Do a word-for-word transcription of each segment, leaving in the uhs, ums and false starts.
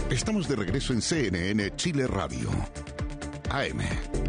Estamos de regreso en C N N Chile Radio. A M.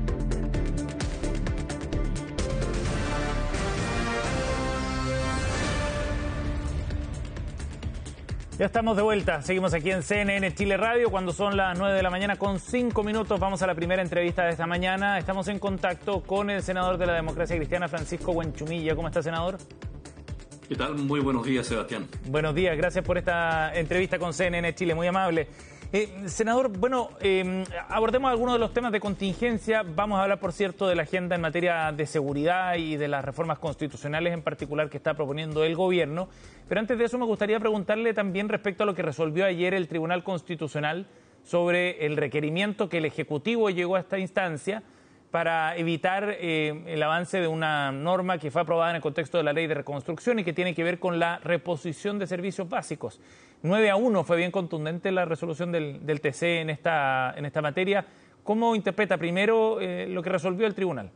Ya estamos de vuelta, seguimos aquí en C N N Chile Radio cuando son las nueve de la mañana con cinco minutos. Vamos a la primera entrevista de esta mañana. Estamos en contacto con el senador de la Democracia Cristiana, Francisco Buenchumilla. ¿Cómo está, senador? ¿Qué tal? Muy buenos días, Sebastián. Buenos días, gracias por esta entrevista con C N N Chile, muy amable. Eh, senador, bueno, eh, abordemos algunos de los temas de contingencia. Vamos a hablar, por cierto, de la agenda en materia de seguridad y de las reformas constitucionales en particular que está proponiendo el gobierno. Pero antes de eso me gustaría preguntarle también respecto a lo que resolvió ayer el Tribunal Constitucional sobre el requerimiento que el Ejecutivo llegó a esta instancia para evitar eh, el avance de una norma que fue aprobada en el contexto de la Ley de Reconstrucción y que tiene que ver con la reposición de servicios básicos. nueve a uno fue bien contundente la resolución del, del T C en esta, en esta materia. ¿Cómo interpreta primero eh, lo que resolvió el tribunal?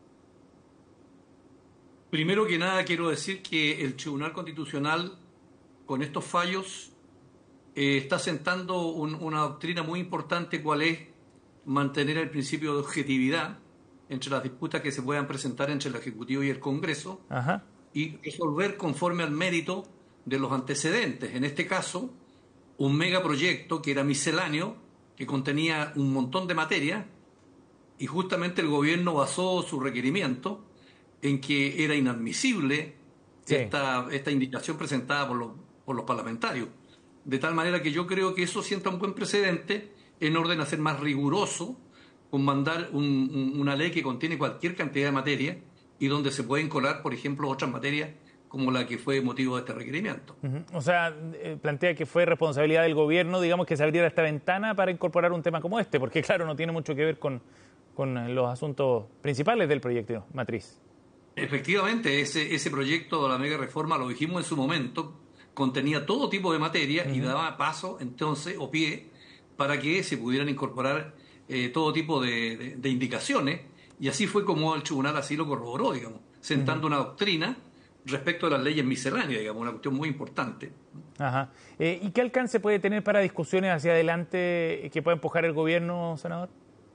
Primero que nada quiero decir que el Tribunal Constitucional con estos fallos eh, está sentando un, una doctrina muy importante, cuál es mantener el principio de objetividad entre las disputas que se puedan presentar entre el Ejecutivo y el Congreso. Ajá. Y resolver conforme al mérito de los antecedentes. En este caso, un megaproyecto que era misceláneo, que contenía un montón de materia, y justamente el gobierno basó su requerimiento en que era inadmisible sí. esta, esta indicación presentada por los, por los parlamentarios. De tal manera que yo creo que eso sienta un buen precedente en orden a ser más riguroso con mandar un, un, una ley que contiene cualquier cantidad de materia y donde se pueden colar, por ejemplo, otras materias como la que fue motivo de este requerimiento. Uh-huh. O sea, eh, plantea que fue responsabilidad del gobierno, digamos, que se abriera esta ventana para incorporar un tema como este, porque claro, no tiene mucho que ver con, con los asuntos principales del proyecto matriz. Efectivamente, ese, ese proyecto de la mega reforma, lo dijimos en su momento, contenía todo tipo de materia uh-huh. y daba paso, entonces, o pie, para que se pudieran incorporar eh, todo tipo de, de, de indicaciones, y así fue como el tribunal así lo corroboró, digamos, sentando uh-huh. una doctrina respecto a las leyes misceláneas, digamos, una cuestión muy importante. Ajá. Eh, ¿Y qué alcance puede tener para discusiones hacia adelante que pueda empujar el gobierno, senador?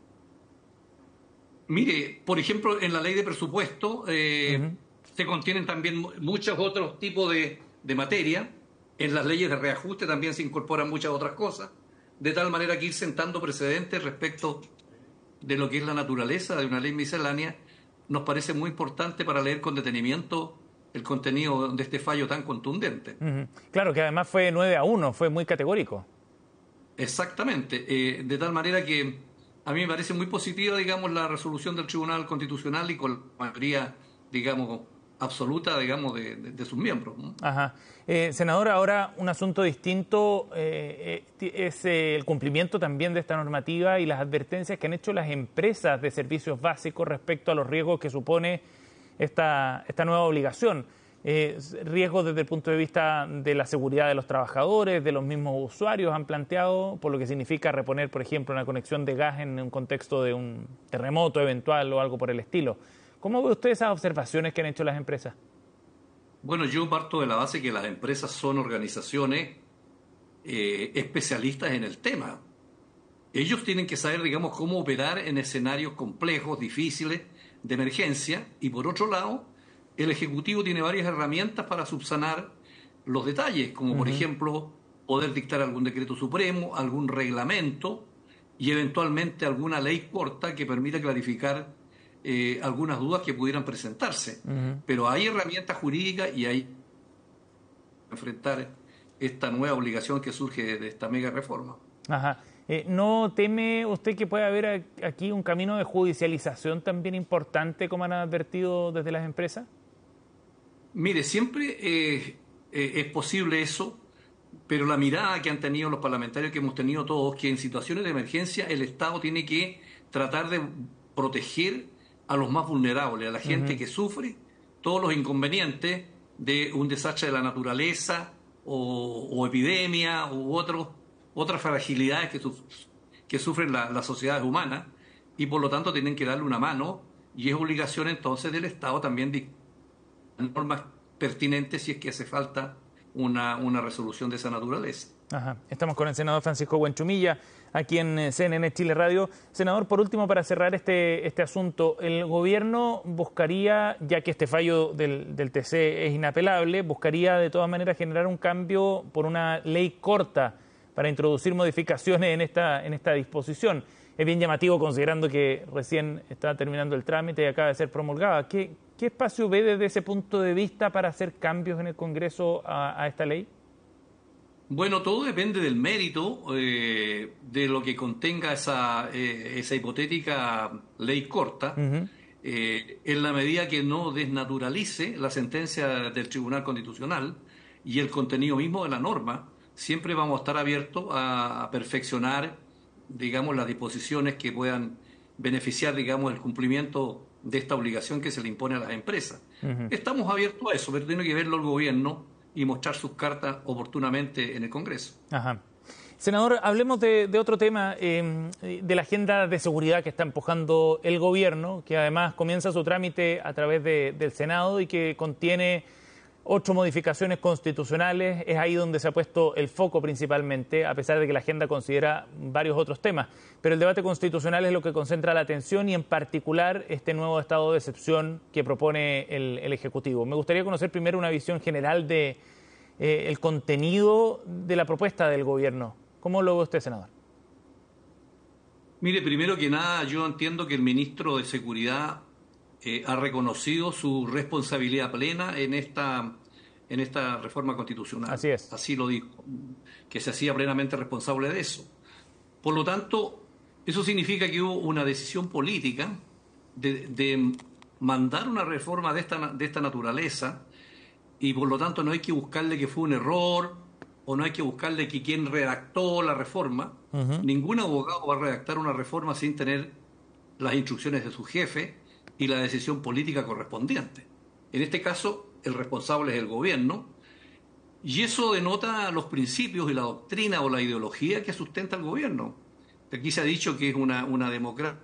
Mire, por ejemplo, en la ley de presupuesto eh, uh-huh. se contienen también muchos otros tipos de, de materia. En las leyes de reajuste también se incorporan muchas otras cosas, de tal manera que ir sentando precedentes respecto de lo que es la naturaleza de una ley miscelánea nos parece muy importante para leer con detenimiento el contenido de este fallo tan contundente. Uh-huh. Claro, que además fue nueve a uno, fue muy categórico. Exactamente, eh, de tal manera que a mí me parece muy positiva, digamos, la resolución del Tribunal Constitucional y con la mayoría, digamos, absoluta, digamos, de, de, de sus miembros, ¿no? Ajá. Eh, senador, ahora un asunto distinto eh, eh, es eh, el cumplimiento también de esta normativa y las advertencias que han hecho las empresas de servicios básicos respecto a los riesgos que supone esta, esta nueva obligación. Eh, riesgos desde el punto de vista de la seguridad de los trabajadores, de los mismos usuarios han planteado, por lo que significa reponer, por ejemplo, una conexión de gas en un contexto de un terremoto eventual o algo por el estilo. ¿Cómo ve usted esas observaciones que han hecho las empresas? Bueno, yo parto de la base que las empresas son organizaciones eh, especialistas en el tema. Ellos tienen que saber, digamos, cómo operar en escenarios complejos, difíciles, de emergencia, y por otro lado, el Ejecutivo tiene varias herramientas para subsanar los detalles, como uh-huh. por ejemplo, poder dictar algún decreto supremo, algún reglamento y eventualmente alguna ley corta que permita clarificar eh, algunas dudas que pudieran presentarse. Uh-huh. Pero hay herramientas jurídicas y hay que enfrentar esta nueva obligación que surge de esta mega reforma. Ajá. Eh, ¿No teme usted que puede haber aquí un camino de judicialización también importante, como han advertido desde las empresas? Mire, siempre eh, eh, es posible eso, pero la mirada que han tenido los parlamentarios, que hemos tenido todos, que en situaciones de emergencia el Estado tiene que tratar de proteger a los más vulnerables, a la gente uh-huh. que sufre todos los inconvenientes de un desastre de la naturaleza o, o epidemia u otros otras fragilidades que, suf que sufren la, las sociedades humanas, y por lo tanto tienen que darle una mano, y es obligación entonces del Estado también de normas pertinentes si es que hace falta una, una resolución de esa naturaleza. Ajá. Estamos con el senador Francisco Buenchumilla, aquí en C N N Chile Radio. Senador, por último, para cerrar este, este asunto, el gobierno buscaría, ya que este fallo del, del T C es inapelable, buscaría de todas maneras generar un cambio por una ley corta para introducir modificaciones en esta, en esta disposición. Es bien llamativo considerando que recién está terminando el trámite y acaba de ser promulgada. ¿Qué, qué espacio ve desde ese punto de vista para hacer cambios en el Congreso a, a esta ley? Bueno, todo depende del mérito eh, de lo que contenga esa, eh, esa hipotética ley corta, uh-huh. eh, en la medida que no desnaturalice la sentencia del Tribunal Constitucional y el contenido mismo de la norma. Siempre vamos a estar abiertos a, a perfeccionar, digamos, las disposiciones que puedan beneficiar, digamos, el cumplimiento de esta obligación que se le impone a las empresas. Uh-huh. Estamos abiertos a eso, pero tiene que verlo el gobierno y mostrar sus cartas oportunamente en el Congreso. Ajá. Senador, hablemos de, de otro tema, eh, de la agenda de seguridad que está empujando el gobierno, que además comienza su trámite a través de, del Senado y que contiene ocho modificaciones constitucionales. Es ahí donde se ha puesto el foco principalmente, a pesar de que la agenda considera varios otros temas. Pero el debate constitucional es lo que concentra la atención y en particular este nuevo estado de excepción que propone el, el Ejecutivo. Me gustaría conocer primero una visión general de eh, el contenido de la propuesta del gobierno. ¿Cómo lo ve usted, senador? Mire, primero que nada, yo entiendo que el ministro de Seguridad Eh, ha reconocido su responsabilidad plena en esta, en esta reforma constitucional. Así es. Así lo dijo, que se hacía plenamente responsable de eso. Por lo tanto, eso significa que hubo una decisión política de, de mandar una reforma de esta, de esta naturaleza y por lo tanto no hay que buscarle que fue un error o no hay que buscarle que quien redactó la reforma. Uh-huh. Ningún abogado va a redactar una reforma sin tener las instrucciones de su jefe y la decisión política correspondiente. En este caso, el responsable es el gobierno, y eso denota los principios y la doctrina o la ideología que sustenta el gobierno. Aquí se ha dicho que es una, una democracia.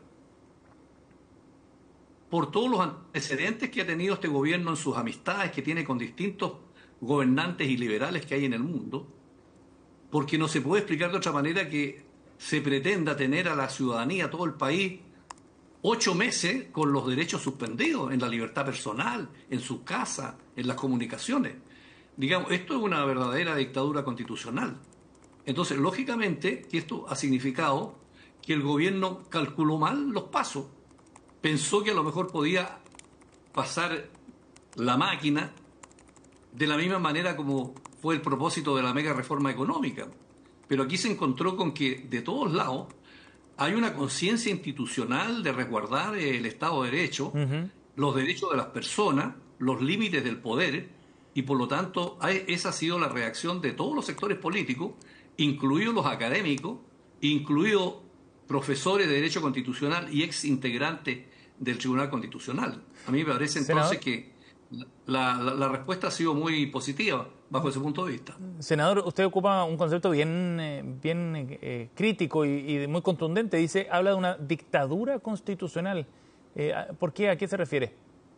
Por todos los antecedentes que ha tenido este gobierno en sus amistades que tiene con distintos gobernantes y liberales que hay en el mundo, porque no se puede explicar de otra manera que se pretenda tener a la ciudadanía, a todo el país, ocho meses con los derechos suspendidos en la libertad personal, en su casa, en las comunicaciones. Digamos, esto es una verdadera dictadura constitucional. Entonces, lógicamente, que esto ha significado que el gobierno calculó mal los pasos. Pensó que a lo mejor podía pasar la máquina de la misma manera como fue el propósito de la mega reforma económica. Pero aquí se encontró con que de todos lados hay una conciencia institucional de resguardar el Estado de Derecho, uh-huh. los derechos de las personas, los límites del poder, y por lo tanto hay, esa ha sido la reacción de todos los sectores políticos, incluidos los académicos, incluidos profesores de Derecho Constitucional y ex integrantes del Tribunal Constitucional. A mí me parece entonces, ¿senador?, que la, la, la respuesta ha sido muy positiva bajo ese punto de vista. Senador, usted ocupa un concepto bien, eh, bien eh, crítico y, y muy contundente. Dice, habla de una dictadura constitucional. Eh, ¿Por qué? ¿A qué se refiere?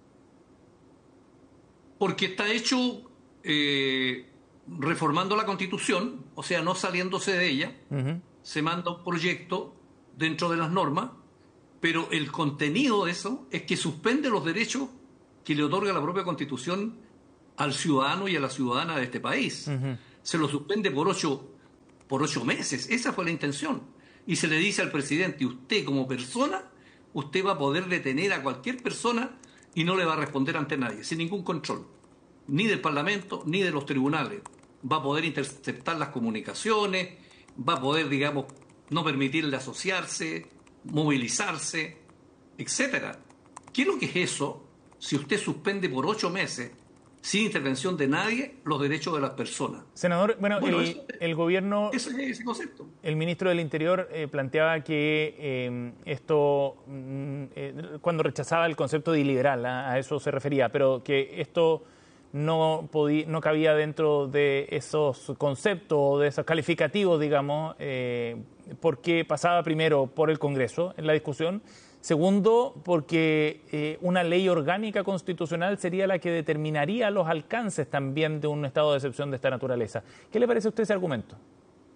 Porque está hecho eh, reformando la Constitución, o sea, no saliéndose de ella. Uh-huh. Se manda un proyecto dentro de las normas, pero el contenido de eso es que suspende los derechos que le otorga la propia Constitución al ciudadano y a la ciudadana de este país. Uh-huh. Se lo suspende por ocho, por ocho meses. Esa fue la intención. Y se le dice al presidente, usted como persona, usted va a poder detener a cualquier persona y no le va a responder ante nadie, sin ningún control, ni del Parlamento, ni de los tribunales. Va a poder interceptar las comunicaciones, va a poder, digamos, no permitirle asociarse, movilizarse, etcétera. ¿Qué es lo que es eso? Si usted suspende por ocho meses, sin intervención de nadie, los derechos de las personas. Senador, bueno, bueno el, eso, el gobierno... Ese es ese concepto. El ministro del Interior eh, planteaba que eh, esto, eh, cuando rechazaba el concepto de iliberal, a, a eso se refería, pero que esto no, podía, no cabía dentro de esos conceptos, de esos calificativos, digamos, eh, porque pasaba primero por el Congreso en la discusión. Segundo, porque eh, una ley orgánica constitucional sería la que determinaría los alcances también de un estado de excepción de esta naturaleza. ¿Qué le parece a usted ese argumento?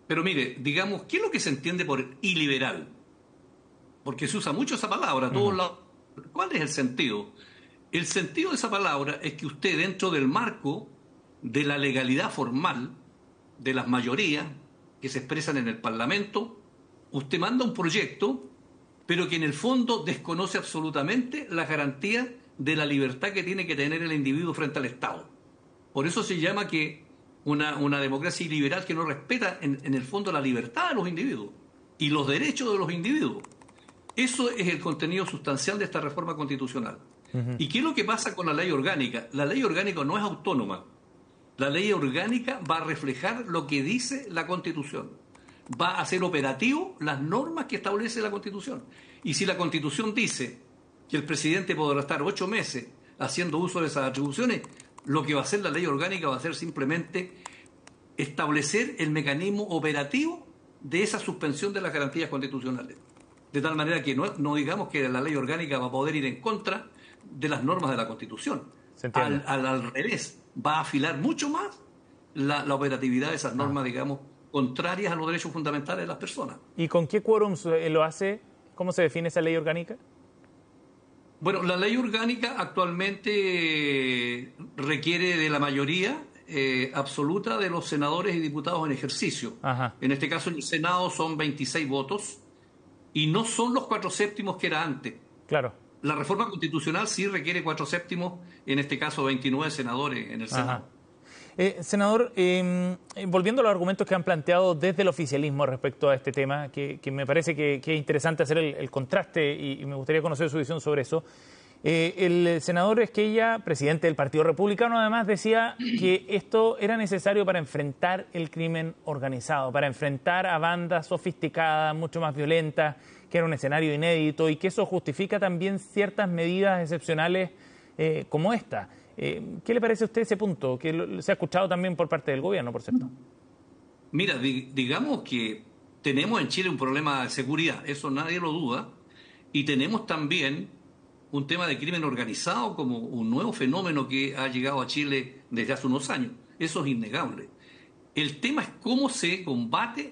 Pero mire, digamos, ¿qué es lo que se entiende por iliberal? Porque se usa mucho esa palabra a todos uh-huh. lados. ¿Cuál es el sentido? El sentido de esa palabra es que usted, dentro del marco de la legalidad formal, de las mayorías que se expresan en el Parlamento, usted manda un proyecto, pero que en el fondo desconoce absolutamente las garantías de la libertad que tiene que tener el individuo frente al Estado. Por eso se llama que una, una democracia liberal que no respeta en, en el fondo la libertad de los individuos y los derechos de los individuos. Eso es el contenido sustancial de esta reforma constitucional. Uh-huh. ¿Y qué es lo que pasa con la ley orgánica? La ley orgánica no es autónoma. La ley orgánica va a reflejar lo que dice la Constitución. Va a hacer operativo las normas que establece la Constitución. Y si la Constitución dice que el presidente podrá estar ocho meses haciendo uso de esas atribuciones, lo que va a hacer la ley orgánica va a ser simplemente establecer el mecanismo operativo de esa suspensión de las garantías constitucionales. De tal manera que no, no digamos que la ley orgánica va a poder ir en contra de las normas de la Constitución. Al, al, al revés, va a afilar mucho más la, la operatividad de esas normas, ah. digamos, contrarias a los derechos fundamentales de las personas. ¿Y con qué quórum lo hace? ¿Cómo se define esa ley orgánica? Bueno, la ley orgánica actualmente requiere de la mayoría eh, absoluta de los senadores y diputados en ejercicio. Ajá. En este caso, en el Senado son veintiséis votos y no son los cuatro séptimos que era antes. Claro. La reforma constitucional sí requiere cuatro séptimos, en este caso veintinueve senadores en el Senado. Eh, senador, eh, volviendo a los argumentos que han planteado desde el oficialismo respecto a este tema, que, que me parece que, que es interesante hacer el, el contraste y, y me gustaría conocer su visión sobre eso. Eh, el senador Esquella, presidente del Partido Republicano, además decía que esto era necesario para enfrentar el crimen organizado, para enfrentar a bandas sofisticadas, mucho más violentas, que era un escenario inédito y que eso justifica también ciertas medidas excepcionales eh, como esta. Eh, ¿Qué le parece a usted ese punto? Que lo, se ha escuchado también por parte del gobierno, por cierto. Mira, di, digamos que tenemos en Chile un problema de seguridad, eso nadie lo duda, y tenemos también un tema de crimen organizado como un nuevo fenómeno que ha llegado a Chile desde hace unos años. Eso es innegable. El tema es cómo se combate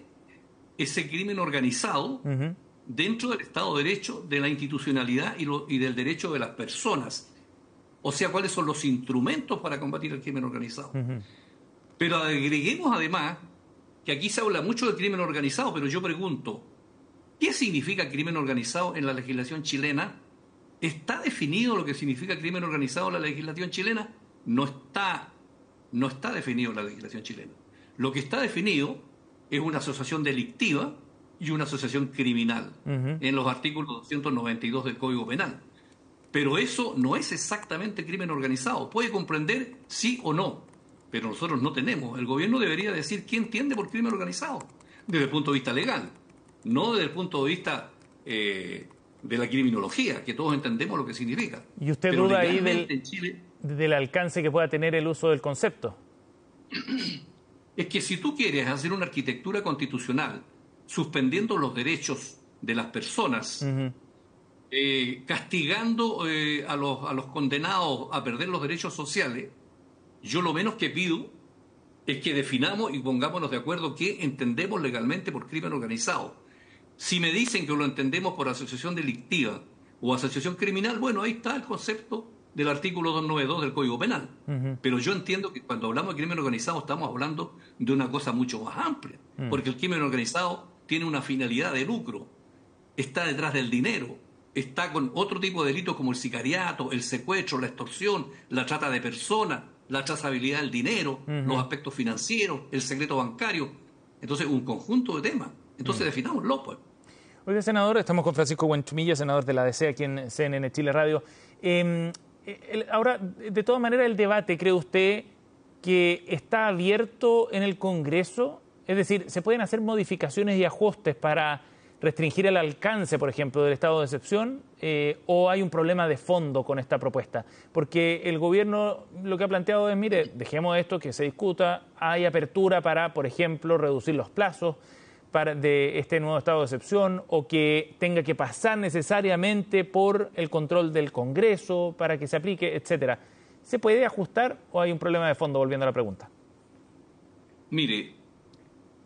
ese crimen organizado uh-huh. dentro del Estado de Derecho, de la institucionalidad y, lo, y del derecho de las personas. O sea, cuáles son los instrumentos para combatir el crimen organizado. Uh-huh. Pero agreguemos además que aquí se habla mucho de crimen organizado, pero yo pregunto, ¿qué significa crimen organizado en la legislación chilena? ¿Está definido lo que significa crimen organizado en la legislación chilena? No está, no está definido en la legislación chilena. Lo que está definido es una asociación delictiva y una asociación criminal uh-huh. en los artículos doscientos noventa y dos del Código Penal. Pero eso no es exactamente crimen organizado. Puede comprender sí o no, pero nosotros no tenemos. El gobierno debería decir qué entiende por crimen organizado, desde el punto de vista legal, no desde el punto de vista eh, de la criminología, que todos entendemos lo que significa. ¿Y usted pero duda ahí del, Chile, del alcance que pueda tener el uso del concepto? Es que si tú quieres hacer una arquitectura constitucional suspendiendo los derechos de las personas, uh-huh. Eh, castigando eh, a, los, a los condenados a perder los derechos sociales, yo lo menos que pido es que definamos y pongámonos de acuerdo qué entendemos legalmente por crimen organizado. Si me dicen que lo entendemos por asociación delictiva o asociación criminal, bueno, ahí está el concepto del artículo doscientos noventa y dos del Código Penal. Uh-huh. Pero yo entiendo que cuando hablamos de crimen organizado estamos hablando de una cosa mucho más amplia, uh-huh. porque el crimen organizado tiene una finalidad de lucro, está detrás del dinero, está con otro tipo de delitos como el sicariato, el secuestro, la extorsión, la trata de personas, la trazabilidad del dinero, uh-huh. los aspectos financieros, el secreto bancario. Entonces, un conjunto de temas. Entonces, uh-huh. definámoslo, pues. Oiga, senador, estamos con Francisco Buenchumilla, senador de la A D C aquí en C N N Chile Radio. Eh, el, ahora, de todas maneras, el debate, ¿cree usted que está abierto en el Congreso? Es decir, ¿se pueden hacer modificaciones y ajustes para restringir el alcance, por ejemplo, del estado de excepción, eh, o hay un problema de fondo con esta propuesta? Porque el gobierno lo que ha planteado es, mire, dejemos esto, que se discuta, hay apertura para, por ejemplo, reducir los plazos para, de este nuevo estado de excepción, o que tenga que pasar necesariamente por el control del Congreso para que se aplique, etcétera. ¿Se puede ajustar o hay un problema de fondo, volviendo a la pregunta? Mire,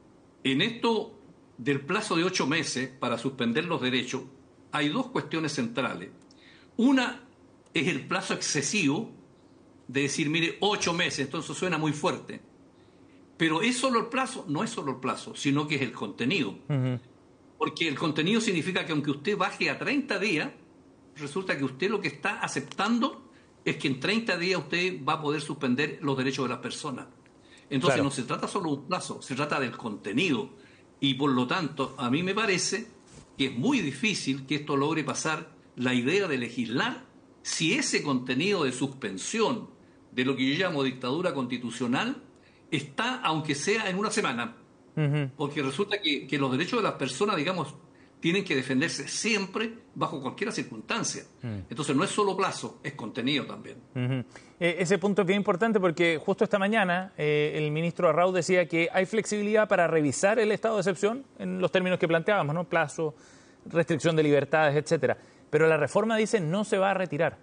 En esto del plazo de ocho meses para suspender los derechos, hay dos cuestiones centrales. Una es el plazo excesivo de decir, mire, ocho meses, entonces suena muy fuerte. Pero ¿es solo el plazo? No es solo el plazo, sino que es el contenido. Uh-huh. Porque el contenido significa que aunque usted baje a treinta días, resulta que usted lo que está aceptando es que en treinta días usted va a poder suspender los derechos de las personas. Entonces claro. No se trata solo de un plazo, se trata del contenido. Y por lo tanto, a mí me parece que es muy difícil que esto logre pasar la idea de legislar si ese contenido de suspensión de lo que yo llamo dictadura constitucional está, aunque sea en una semana. Uh-huh. Porque resulta que, que los derechos de las personas, digamos, tienen que defenderse siempre bajo cualquier circunstancia. Uh-huh. Entonces no es solo plazo, es contenido también. Uh-huh. Eh, ese punto es bien importante porque justo esta mañana eh, el ministro Arrau decía que hay flexibilidad para revisar el estado de excepción en los términos que planteábamos, ¿no? Plazo, restricción de libertades, etcétera. Pero la reforma, dice, no se va a retirar.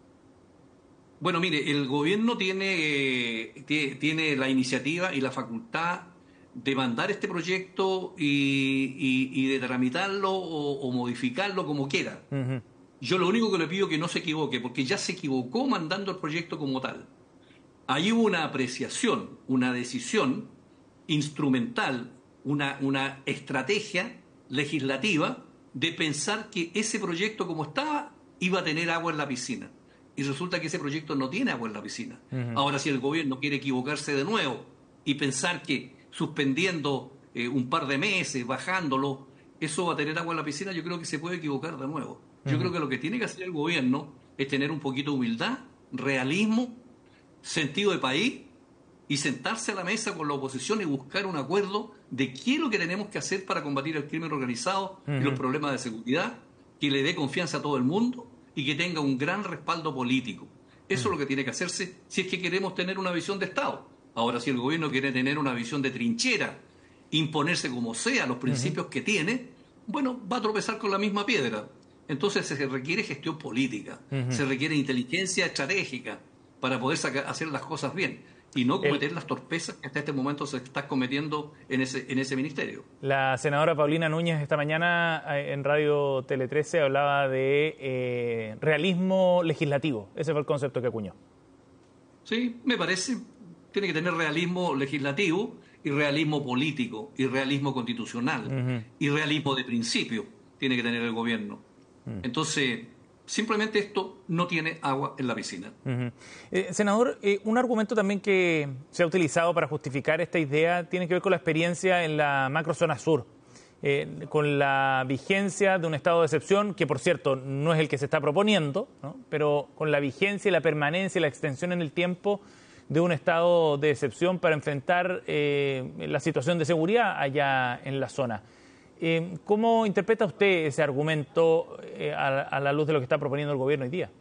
Bueno, mire, el gobierno tiene, eh, tiene la iniciativa y la facultad de mandar este proyecto y, y, y de tramitarlo o, o modificarlo como quiera. Uh-huh. Yo lo único que le pido es que no se equivoque, porque ya se equivocó mandando el proyecto como tal. Ahí hubo una apreciación, una decisión instrumental, una, una estrategia legislativa de pensar que ese proyecto como estaba iba a tener agua en la piscina. Y resulta que ese proyecto no tiene agua en la piscina. Uh-huh. Ahora, si el gobierno quiere equivocarse de nuevo y pensar que suspendiendo eh, un par de meses, bajándolo, eso va a tener agua en la piscina, yo creo que se puede equivocar de nuevo. Yo uh-huh. creo que lo que tiene que hacer el gobierno es tener un poquito de humildad, realismo, sentido de país y sentarse a la mesa con la oposición y buscar un acuerdo de qué es lo que tenemos que hacer para combatir el crimen organizado uh-huh. y los problemas de seguridad, que le dé confianza a todo el mundo y que tenga un gran respaldo político. Eso uh-huh. es lo que tiene que hacerse si es que queremos tener una visión de Estado. Ahora, si el gobierno quiere tener una visión de trinchera, imponerse como sea los principios uh-huh. que tiene, bueno, va a tropezar con la misma piedra. Entonces se requiere gestión política, uh-huh. se requiere inteligencia estratégica para poder sacar, hacer las cosas bien y no cometer el... las torpezas que hasta este momento se está cometiendo en ese, en ese ministerio. La senadora Paulina Núñez esta mañana en Radio Tele trece hablaba de eh, realismo legislativo. Ese fue el concepto que acuñó. Sí, me parece. Tiene que tener realismo legislativo y realismo político y realismo constitucional uh-huh. y realismo de principio tiene que tener el gobierno. Uh-huh. Entonces, simplemente esto no tiene agua en la piscina. Uh-huh. Eh, senador, eh, un argumento también que se ha utilizado para justificar esta idea tiene que ver con la experiencia en la macrozona sur, eh, con la vigencia de un estado de excepción, que por cierto no es el que se está proponiendo, ¿no? Pero con la vigencia y la permanencia y la extensión en el tiempo de un estado de excepción para enfrentar eh, la situación de seguridad allá en la zona. Eh, ¿Cómo interpreta usted ese argumento eh, a, a la luz de lo que está proponiendo el gobierno hoy día?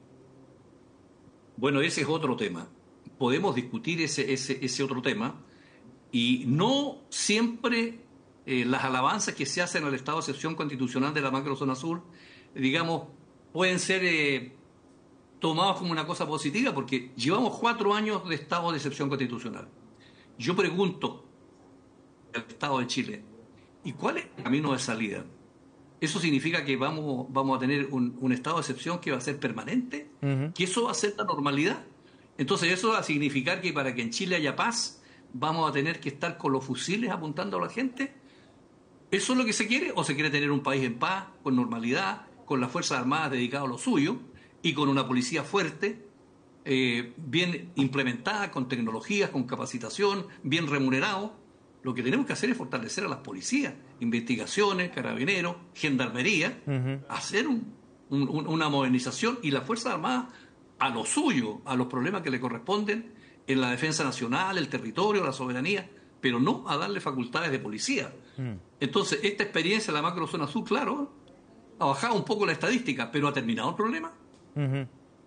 Bueno, ese es otro tema. Podemos discutir ese, ese, ese otro tema y no siempre eh, las alabanzas que se hacen al estado de excepción constitucional de la macrozona sur, digamos, pueden ser Eh, tomados como una cosa positiva, porque llevamos cuatro años de estado de excepción constitucional. Yo pregunto al Estado de Chile, ¿y cuál es el camino de salida? ¿Eso significa que vamos, vamos a tener un, un estado de excepción que va a ser permanente? Uh-huh. ¿Que eso va a ser la normalidad? Entonces eso va a significar que para que en Chile haya paz, vamos a tener que estar con los fusiles apuntando a la gente. ¿Eso es lo que se quiere? ¿O se quiere tener un país en paz, con normalidad, con las Fuerzas Armadas dedicadas a lo suyo y con una policía fuerte, eh, bien implementada, con tecnologías, con capacitación, bien remunerado? Lo que tenemos que hacer es fortalecer a las policías, investigaciones, carabineros, gendarmería, uh-huh. hacer un, un, una modernización y las Fuerzas Armadas a lo suyo, a los problemas que le corresponden en la defensa nacional, el territorio, la soberanía, pero no a darle facultades de policía. Uh-huh. Entonces, esta experiencia de la macrozona sur, claro, ha bajado un poco la estadística, pero ¿ha terminado el problema? Uh-huh.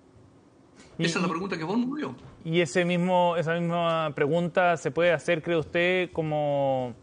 Y, esa es la pregunta que vos me dio. Y ese mismo, esa misma pregunta se puede hacer, ¿cree usted, como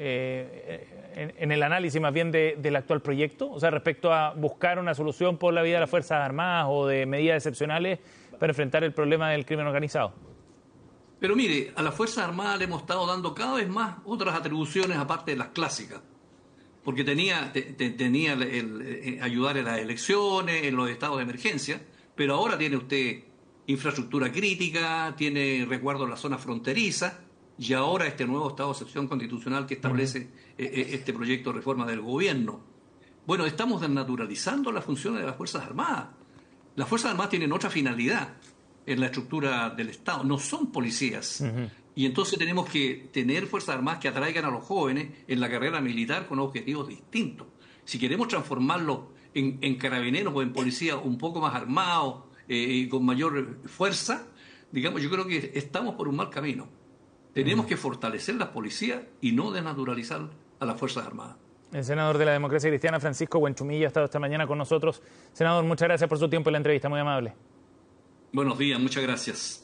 eh, en, en el análisis más bien de, del actual proyecto? O sea, respecto a buscar una solución por la vía de las Fuerzas Armadas o de medidas excepcionales para enfrentar el problema del crimen organizado. Pero mire, a las Fuerzas Armadas le hemos estado dando cada vez más otras atribuciones aparte de las clásicas. Porque tenía, te, te, tenía el, el, el ayudar en las elecciones, en los estados de emergencia, pero ahora tiene usted infraestructura crítica, tiene resguardo en la zona fronteriza, y ahora este nuevo estado de excepción constitucional que establece uh-huh. eh, este proyecto de reforma del gobierno. Bueno, estamos desnaturalizando las funciones de las Fuerzas Armadas. Las Fuerzas Armadas tienen otra finalidad en la estructura del Estado, no son policías. Uh-huh. Y entonces tenemos que tener Fuerzas Armadas que atraigan a los jóvenes en la carrera militar con objetivos distintos. Si queremos transformarlos en, en carabineros o en policías un poco más armados eh, y con mayor fuerza, digamos, yo creo que estamos por un mal camino. Tenemos uh-huh. que fortalecer las policías y no desnaturalizar a las Fuerzas Armadas. El senador de la Democracia Cristiana, Francisco Buenchumilla, ha estado esta mañana con nosotros. Senador, muchas gracias por su tiempo y la entrevista, muy amable. Buenos días, muchas gracias.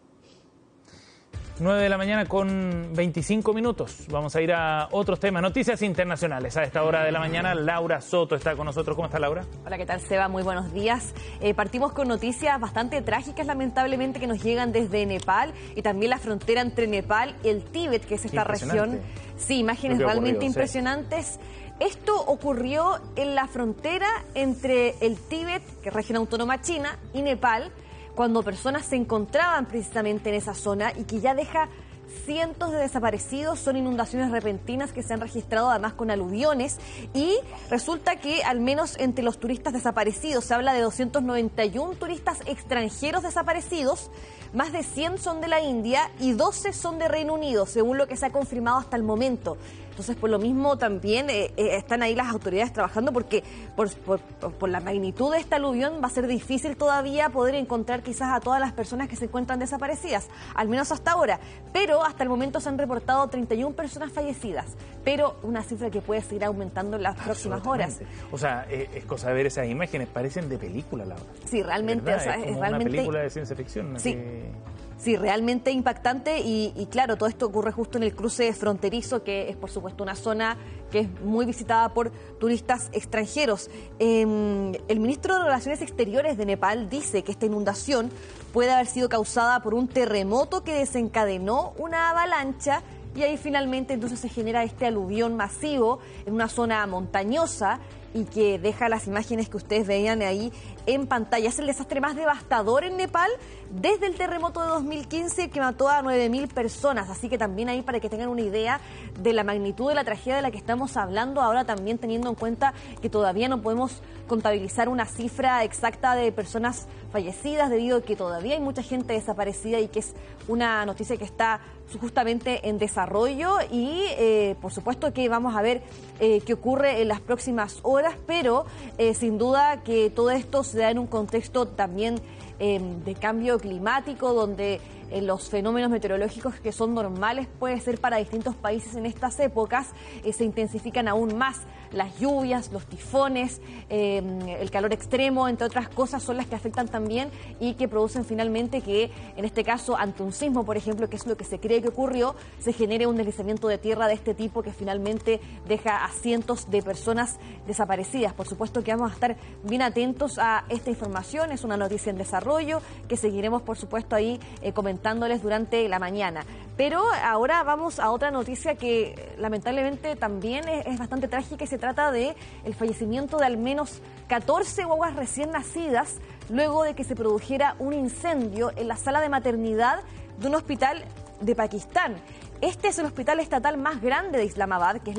nueve de la mañana con veinticinco minutos. Vamos a ir a otros temas, noticias internacionales. A esta hora de la mañana, Laura Soto está con nosotros. ¿Cómo está, Laura? Hola, ¿qué tal, Seba? Muy buenos días. Eh, partimos con noticias bastante trágicas, lamentablemente, que nos llegan desde Nepal y también la frontera entre Nepal y el Tíbet, que es esta región. Sí, imágenes realmente ocurrido, impresionantes. Sí. Esto ocurrió en la frontera entre el Tíbet, que es región autónoma china, y Nepal, cuando personas se encontraban precisamente en esa zona y que ya deja cientos de desaparecidos. Son inundaciones repentinas que se han registrado además con aluviones, y resulta que al menos entre los turistas desaparecidos se habla de doscientos noventa y uno turistas extranjeros desaparecidos, más de cien son de la India y doce son de Reino Unido, según lo que se ha confirmado hasta el momento. Entonces, por lo mismo, también eh, eh, están ahí las autoridades trabajando, porque por, por, por la magnitud de este aluvión va a ser difícil todavía poder encontrar quizás a todas las personas que se encuentran desaparecidas, al menos hasta ahora. Pero hasta el momento se han reportado treinta y una personas fallecidas, pero una cifra que puede seguir aumentando en las próximas horas. O sea, eh, es cosa de ver esas imágenes, parecen de película, Laura. Sí, realmente, o sea, es, es como realmente una película de ciencia ficción. Sí. Que... Sí, realmente impactante y, y claro, todo esto ocurre justo en el cruce fronterizo, que es por supuesto una zona que es muy visitada por turistas extranjeros. Eh, el ministro de Relaciones Exteriores de Nepal dice que esta inundación puede haber sido causada por un terremoto que desencadenó una avalancha, y ahí finalmente entonces se genera este aluvión masivo en una zona montañosa y que deja las imágenes que ustedes veían ahí en pantalla. Es el desastre más devastador en Nepal desde el terremoto de dos mil quince, que mató a nueve mil personas. Así que también ahí, para que tengan una idea de la magnitud de la tragedia de la que estamos hablando, ahora también teniendo en cuenta que todavía no podemos contabilizar una cifra exacta de personas fallecidas, debido a que todavía hay mucha gente desaparecida, y que es una noticia que está justamente en desarrollo, y eh, por supuesto que vamos a ver eh, qué ocurre en las próximas horas, pero eh, sin duda que todo esto se da en un contexto también eh, de cambio climático, donde eh, los fenómenos meteorológicos que son normales, puede ser para distintos países en estas épocas, eh, se intensifican aún más. Las lluvias, los tifones, eh, el calor extremo, entre otras cosas, son las que afectan también y que producen finalmente que, en este caso, ante un sismo, por ejemplo, que es lo que se cree que ocurrió, se genere un deslizamiento de tierra de este tipo que finalmente deja a cientos de personas desaparecidas. Por supuesto que vamos a estar bien atentos a esta información. Es una noticia en desarrollo que seguiremos, por supuesto, ahí eh, comentándoles durante la mañana. Pero ahora vamos a otra noticia que lamentablemente también es, es bastante trágica, y se trata de el fallecimiento de al menos catorce guaguas recién nacidas luego de que se produjera un incendio en la sala de maternidad de un hospital de Pakistán. Este es el hospital estatal más grande de Islamabad, que es